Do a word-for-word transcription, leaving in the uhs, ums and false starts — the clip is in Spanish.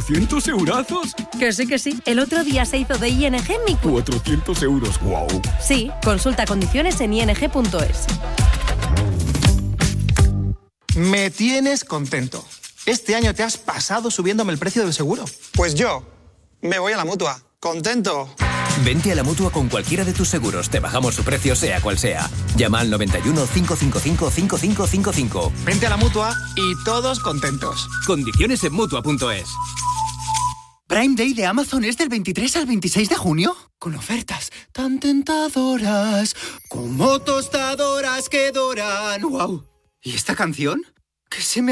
¿cuatrocientos eurazos? Que sí, que sí. El otro día se hizo de I N G mi... ¿cuatrocientos euros? ¡Guau! Sí, consulta condiciones en i n g punto es. Me tienes contento. Este año te has pasado subiéndome el precio del seguro. Pues yo me voy a la Mutua. Contento. Vente a la Mutua con cualquiera de tus seguros. Te bajamos su precio, sea cual sea. Llama al noventa y uno, cinco cinco cinco, cinco cinco cinco cinco. Vente a la Mutua y todos contentos. Condiciones en Mutua punto es. Prime Day de Amazon es del veintitrés al veintiséis de junio. Con ofertas tan tentadoras como tostadoras que doran. ¡Wow! ¿Y esta canción? ¿Qué se me